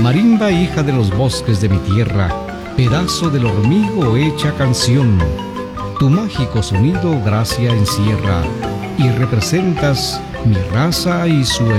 Marimba, hija de los bosques de mi tierra, pedazo del hormigo hecha canción. Tu mágico sonido gracia encierra y representas mi raza y su